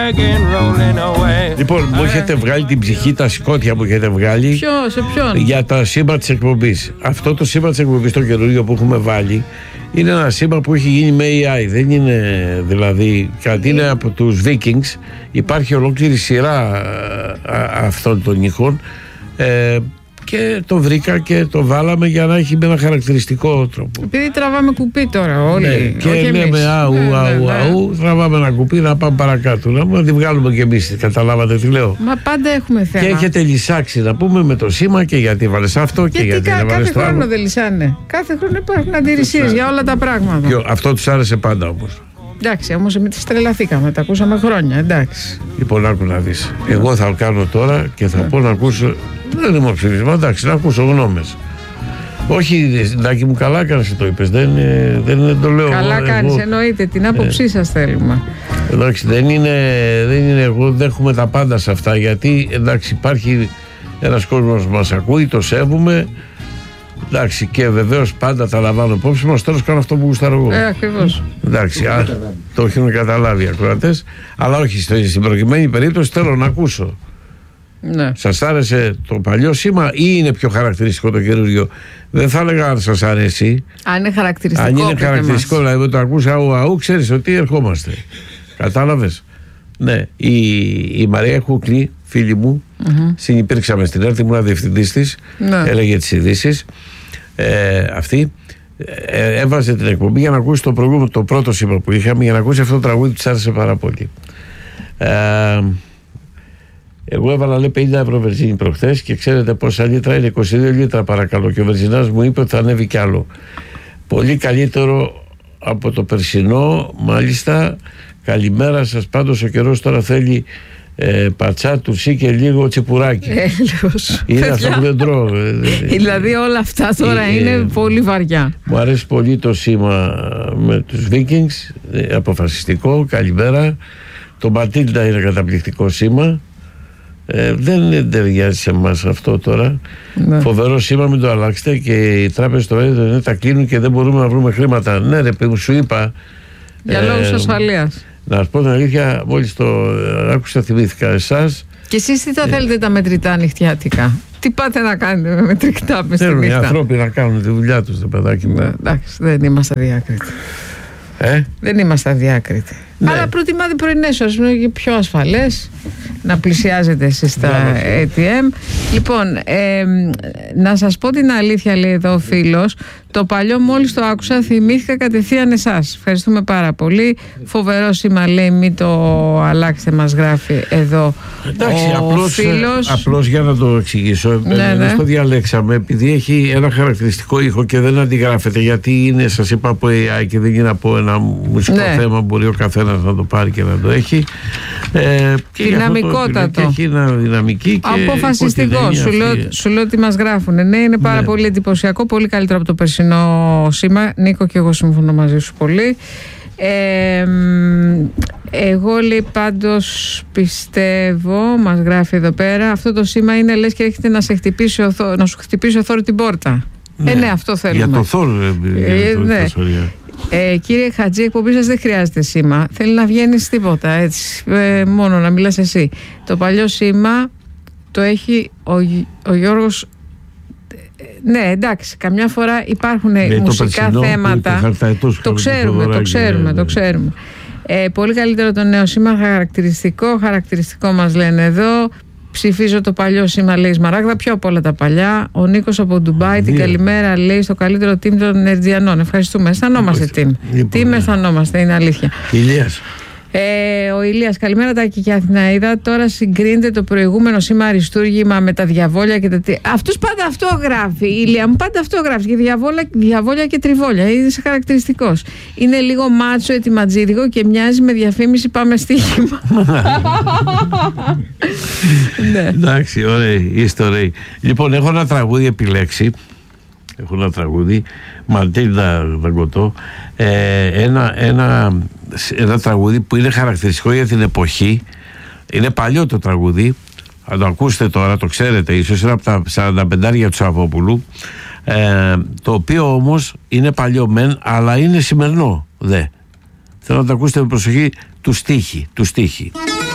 Λοιπόν, μου έχετε βγάλει την ψυχή, τα σκότια μου έχετε βγάλει. Σε ποιον? Για το σήμα της εκπομπής. Αυτό το σήμα της εκπομπής, το καινούργιο που έχουμε βάλει, είναι ένα σήμα που έχει γίνει με AI. Δεν είναι δηλαδή, κάτι είναι από τους Vikings. Υπάρχει ολόκληρη σειρά αυτών των ήχων. Και το βρήκα και το βάλαμε για να έχει με ένα χαρακτηριστικό τρόπο. Επειδή τραβάμε κουπί τώρα όλοι. Ναι, και λέμε αου, τραβάμε ένα κουπί να πάμε παρακάτω. Να τη βγάλουμε κι εμείς, καταλάβατε τι λέω. Μα πάντα έχουμε θέμα. Και έχετε λυσάξει να πούμε με το σήμα και γιατί βάλες αυτό και γιατί δεν βάλες το άλλο. Κάθε χρόνο δεν λυσάνε. Κάθε χρόνο υπάρχουν αντιρρησίες για όλα τα πράγματα. Και αυτό τους άρεσε πάντα όμως. Εντάξει, όμως εμείς τρελαθήκαμε, τα ακούσαμε χρόνια, εντάξει. Λοιπόν, άκου να δεις. Εγώ θα κάνω τώρα και θα πω να ακούσω. Δεν είναι ψηφίσμα, εντάξει, να ακούσω γνώμες. Όχι, Ντάκη μου, καλά κάνεις το είπες. Δεν το λέω. Καλά κάνεις, εννοείται. Την άποψή σας θέλουμε. Εντάξει, δεν είναι. Εγώ δέχομαι τα πάντα σε αυτά. Γιατί εντάξει, υπάρχει ένας κόσμος που μας ακούει, το σέβομαι. Εντάξει, και βεβαίως πάντα τα λαμβάνω υπόψη μας. Τέλος κάνω αυτό που γουστάρω εγώ. Ακριβώς. Εντάξει, το έχουν καταλάβει οι ακροατές. Αλλά όχι, στην προκειμένη περίπτωση θέλω να ακούσω. Ναι. Σας άρεσε το παλιό σήμα ή είναι πιο χαρακτηριστικό το καινούριο? Δεν θα έλεγα αν σας αρέσει. Αν είναι χαρακτηριστικό. Αν είναι χαρακτηριστικό, δηλαδή το ακούς αου, ξέρεις ότι ερχόμαστε. Κατάλαβες? Ναι. Η Μαρία Κούκλη, φίλη μου, συνυπήρξαμε στην ΕΡΤ, ήμουν διευθυντής της, έλεγε τις ειδήσεις. Αυτή έβαζε την εκπομπή για να ακούσει το πρώτο σήμα που είχαμε, για να ακούσει αυτό το τραγούδι που της άρεσε πάρα πολύ. Εγώ έβαλα, λέει, 50 ευρώ βενζίνη προχθές και ξέρετε πόσα λίτρα είναι? 22 λίτρα παρακαλώ. Και ο βενζινάς μου είπε ότι θα ανέβει κι άλλο. Πολύ καλύτερο από το περσινό, μάλιστα. Καλημέρα σας. Πάντως ο καιρός τώρα θέλει πατσά, τουρσί και λίγο τσιπουράκι. Είναι αυτό που δεν τρώω. Δηλαδή όλα αυτά τώρα είναι πολύ βαριά. Μου αρέσει πολύ το σήμα με τους Vikings. Αποφασιστικό. Καλημέρα. Το Ματίλντα είναι καταπληκτικό σήμα. Δεν ταιριάζει σε εμάς αυτό τώρα. Ναι. Φοβερό σήμα, μην το αλλάξετε. Και οι τράπεζες τώρα τα κλείνουν και δεν μπορούμε να βρούμε χρήματα. Ναι, ρε παιδί μου, σου είπα. Για λόγους ασφαλείας. Να σας πω την αλήθεια, μόλις το άκουσα, θυμήθηκα εσάς. Και εσείς τι θα θέλετε τα μετρητά νυχτιάτικα? Τι πάτε να κάνετε με μετρητά μες στη νύχτα? Θέλουν οι άνθρωποι να κάνουν τη δουλειά τους, το παιδάκι μου. Εντάξει, δεν είμαστε αδιάκριτοι. Δεν είμαστε αδιάκριτοι. Ναι. Αλλά προτιμάτε πρωινές ώρες, είναι πιο ασφαλές να πλησιάζετε εσείς στα ATM. Λοιπόν, να σας πω την αλήθεια, λέει εδώ ο φίλος. Το παλιό μόλις το άκουσα θυμήθηκα κατευθείαν εσάς. Ευχαριστούμε πάρα πολύ. Φοβερό σήμα, λέει, μην το αλλάξετε, μας γράφει εδώ. Εντάξει, ο φίλος. Απλώς για να το εξηγήσω. Εμείς το διαλέξαμε επειδή έχει ένα χαρακτηριστικό ήχο και δεν αντιγράφεται, γιατί είναι, σας είπα, από AI και δεν είναι από ένα μουσικό θέμα. Μπορεί ο καθένας να το πάρει και να το έχει. Δυναμικότατο. Και έχει ένα δυναμική και αποφασιστικό. Σου λέω ότι μας γράφουν. Ναι, είναι πάρα πολύ εντυπωσιακό. Πολύ καλύτερο από το περσινό σήμα. Νίκο, και εγώ συμφωνώ μαζί σου πολύ. Εγώ, λέει, πάντως πιστεύω, μας γράφει εδώ πέρα, αυτό το σήμα είναι λες και έχετε να σου χτυπήσει ο Θόρ την πόρτα. Ναι, αυτό θέλουμε. Για το Θόρ, ναι. Κύριε Χατζή, εκπομπή σας δεν χρειάζεται σήμα. Θέλει να βγαίνεις τίποτα, έτσι, μόνο να μιλάς εσύ. Το παλιό σήμα το έχει ο Γιώργος. Ναι, εντάξει, καμιά φορά υπάρχουν μουσικά θέματα. Το ξέρουμε. Πολύ καλύτερο το νέο σήμα, χαρακτηριστικό μας λένε εδώ. Ψηφίζω το παλιό σήμα, λέει Σμαράγδα, πιο από όλα τα παλιά. Ο Νίκος από Ντουμπάι, την καλημέρα, λέει, στο καλύτερο team των Ερτζιανών. Ευχαριστούμε. Αισθανόμαστε team. Αισθανόμαστε, είναι αλήθεια. Ηλίας. Ο Ηλίας, καλημέρα Τάκη και Αθηναίδα. Τώρα συγκρίνεται το προηγούμενο σήμα αριστούργημα με τα διαβόλια και τα. Αυτός πάντα αυτό γράφει. Η Ηλία μου πάντα αυτό γράφει. Και διαβόλια και τριβόλια. Είναι χαρακτηριστικός. Είναι λίγο μάτσο, ετοιματζίδικο και μοιάζει με διαφήμιση πάμε στοίχημα. Ναι. Εντάξει, ωραίοι, είστε ωραίοι. Λοιπόν, έχω ένα τραγούδι επιλέξει. Ένα τραγούδι, Ματίλντα Δαγκωτό, ένα τραγούδι που είναι χαρακτηριστικό για την εποχή. Είναι παλιό το τραγούδι, θα το ακούσετε τώρα, το ξέρετε ίσως, είναι από τα 45 του Σαββόπουλου, το οποίο όμως είναι παλιό μεν, αλλά είναι σημερινό. Θέλω να το ακούσετε με προσοχή του στίχη.